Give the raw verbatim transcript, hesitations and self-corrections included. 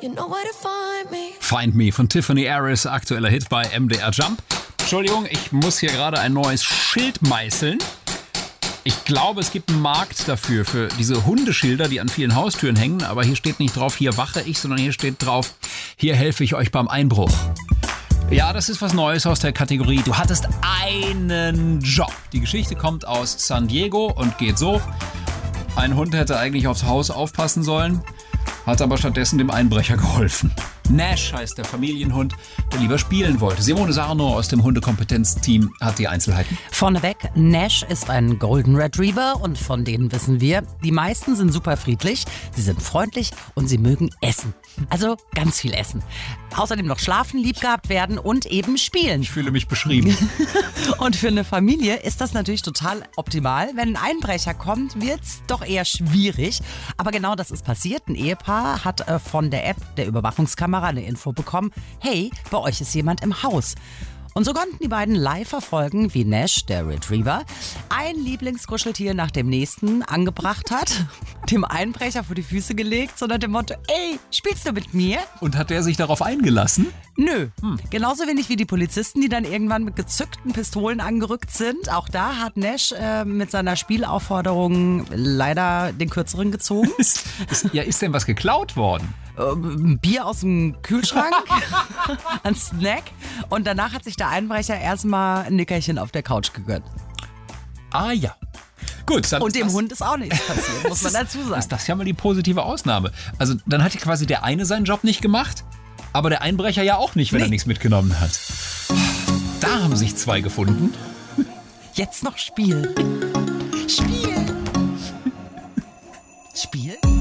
You know where to find me. Find Me von Tiffany Harris, aktueller Hit bei M D R Jump. Entschuldigung, ich muss hier gerade ein neues Schild meißeln. Ich glaube, es gibt einen Markt dafür, für diese Hundeschilder, die an vielen Haustüren hängen. Aber hier steht nicht drauf, hier wache ich, sondern hier steht drauf, hier helfe ich euch beim Einbruch. Ja, das ist was Neues aus der Kategorie, du hattest einen Job. Die Geschichte kommt aus San Diego und geht so. Ein Hund hätte eigentlich aufs Haus aufpassen sollen, hat aber stattdessen dem Einbrecher geholfen. Nash heißt der Familienhund, der lieber spielen wollte. Simone Sarno aus dem Hundekompetenzteam hat die Einzelheiten. Vorneweg, Nash ist ein Golden Retriever und von denen wissen wir, die meisten sind super friedlich, sie sind freundlich und sie mögen essen. Also ganz viel essen. Außerdem noch schlafen, lieb gehabt werden und eben spielen. Ich fühle mich beschrieben. Und für eine Familie ist das natürlich total optimal. Wenn ein Einbrecher kommt, wird's doch eher schwierig. Aber genau das ist passiert. Ein Ehepaar hat äh, von der App der Überwachungskamera eine Info bekommen. Hey, bei euch ist jemand im Haus. Und so konnten die beiden live verfolgen, wie Nash, der Retriever, ein Lieblingskuscheltier nach dem nächsten angebracht hat, dem Einbrecher vor die Füße gelegt, so nach dem Motto, ey, spielst du mit mir? Und hat der sich darauf eingelassen? Nö. Hm. Genauso wenig wie die Polizisten, die dann irgendwann mit gezückten Pistolen angerückt sind. Auch da hat Nash äh, mit seiner Spielaufforderung leider den kürzeren gezogen. Ist, ist, ja, ist denn was geklaut worden? Ein Bier aus dem Kühlschrank, ein Snack und danach hat sich der Einbrecher erstmal ein Nickerchen auf der Couch gegönnt. Ah ja. Gut, dann und dem das, Hund ist auch nichts passiert, muss man dazu sagen. Ist das ja mal die positive Ausnahme. Also dann hat ja quasi der eine seinen Job nicht gemacht, aber der Einbrecher ja auch nicht, wenn nee. er nichts mitgenommen hat. Da haben sich zwei gefunden. Jetzt noch Spiel. Spiel. Spiel?